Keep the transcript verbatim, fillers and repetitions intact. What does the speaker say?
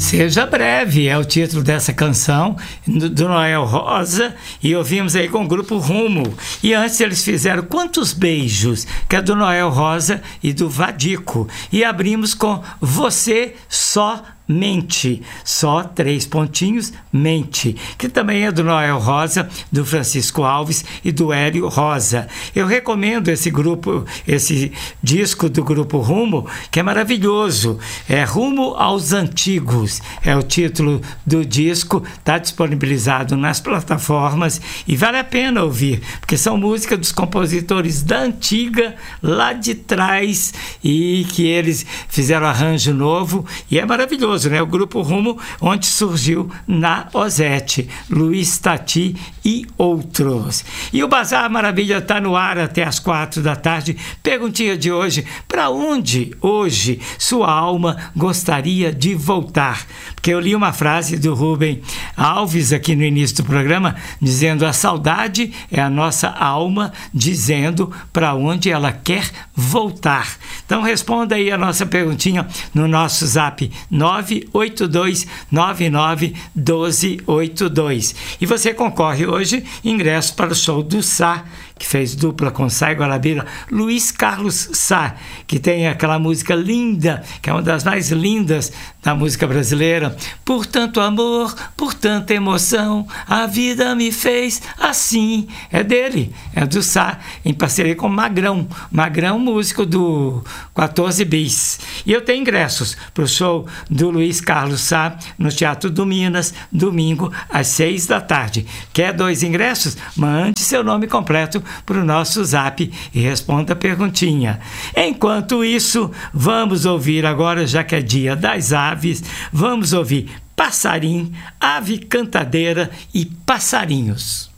Seja Breve é o título dessa canção do Noel Rosa, e ouvimos aí com o grupo Rumo. E antes eles fizeram Quantos Beijos, que é do Noel Rosa e do Vadico. E abrimos com Você Só Mente, só três pontinhos, mente, que também é do Noel Rosa, do Francisco Alves e do Hélio Rosa. Eu recomendo esse grupo, esse disco do grupo Rumo, que é maravilhoso. É Rumo aos Antigos, é o título do disco, está disponibilizado nas plataformas e vale a pena ouvir, porque são músicas dos compositores da antiga, lá de trás, e que eles fizeram arranjo novo, e é maravilhoso, né? O grupo Rumo, onde surgiu na Ozete, Luiz Tati e outros. E o Bazar Maravilha está no ar até as quatro da tarde. Perguntinha de hoje: para onde hoje sua alma gostaria de voltar? Porque eu li uma frase do Rubem Alves aqui no início do programa, dizendo: a saudade é a nossa alma dizendo para onde ela quer voltar. Então responda aí a nossa perguntinha no nosso zap nove oito dois nove nove um dois oito dois. E você concorre hoje ingresso para o show do Sá, que fez dupla com Sá e Guarabira, Luiz Carlos Sá, que tem aquela música linda, que é uma das mais lindas da música brasileira. Por tanto amor, por tanta emoção, a vida me fez assim. É dele, é do Sá, em parceria com Magrão. Magrão, músico do quatorze bis. E eu tenho ingressos para o show do Luiz Carlos Sá no Teatro do Minas, domingo, às seis da tarde. Quer dois ingressos? Mande seu nome completo para o nosso zap e responda a perguntinha. Enquanto isso, vamos ouvir agora, já que é dia das aves, vamos ouvir Passarim, Ave Cantadeira e Passarinhos.